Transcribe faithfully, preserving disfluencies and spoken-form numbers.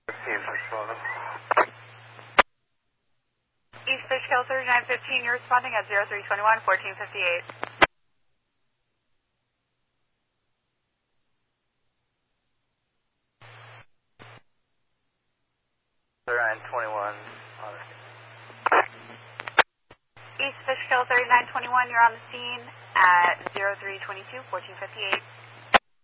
fifteen, responding. East Fishkill thirty-nine fifteen, you're responding at zero three two one, fourteen fifty-eight. thirty-nine twenty-one. East Fishkill thirty-nine twenty-one, you're on the scene at zero three two two, fourteen fifty-eight.